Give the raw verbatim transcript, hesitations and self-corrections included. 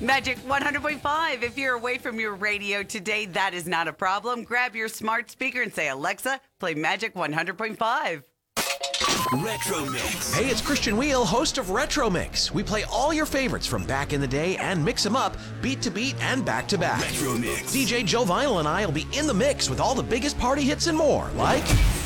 Magic one hundred point five. If you're away from your radio today, that is not a problem. Grab your smart speaker and say, Alexa, play Magic one hundred point five. Retro Mix. Hey, it's Christian Wheel, host of Retro Mix. We play all your favorites from back in the day and mix them up beat to beat and back to back. Retro Mix. D J Joe Vinyl and I will be in the mix with all the biggest party hits and more, like